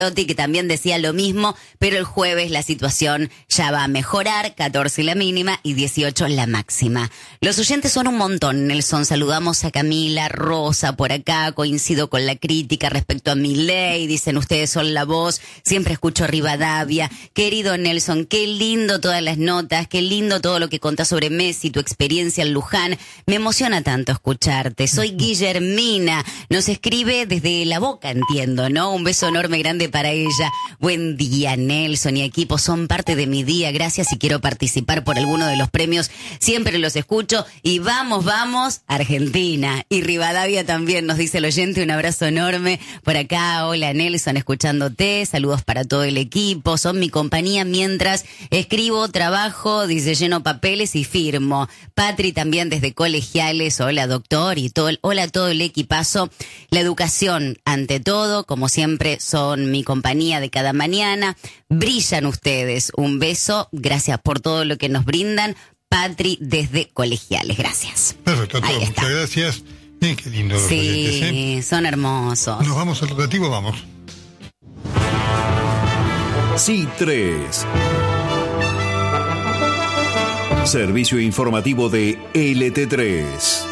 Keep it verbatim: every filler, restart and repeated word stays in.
que también decía lo mismo, pero el jueves la situación ya va a mejorar, catorce la mínima y dieciocho la máxima. Los oyentes son un montón, Nelson. Saludamos a Camila, Rosa por acá, coincido con la crítica respecto a Milei, dicen ustedes son la voz, siempre escucho Rivadavia. Querido Nelson, qué lindo todas las notas, qué lindo todo lo que contás sobre Messi, tu experiencia en Luján, me emociona tanto escucharte. Soy Guillermina, nos escribe desde La Boca, entiendo, ¿no? Un beso enorme, grande para ella. Buen día, Nelson y equipo, son parte de mi día, gracias. Si quiero participar por alguno de los premios, siempre los escucho. Y vamos, vamos, Argentina. Y Rivadavia también, nos dice el oyente, un abrazo enorme por acá. Hola, Nelson, escuchándote, saludos para todo el equipo, son mi compañía mientras escribo, trabajo, dice, lleno papeles y firmo. Patri también desde Colegiales, hola doctor, y todo, hola a todo el equipazo. La educación ante todo, como siempre, son mi compañía de cada mañana. Brillan ustedes. Un beso. Gracias por todo lo que nos brindan. Patri desde Colegiales. Gracias. Perfecto. A todos, muchas gracias. Bien, qué lindo. Los sí, oyentes, ¿eh? Son hermosos. Nos vamos al rotativo, vamos. Sí, tres. Servicio informativo de L T tres.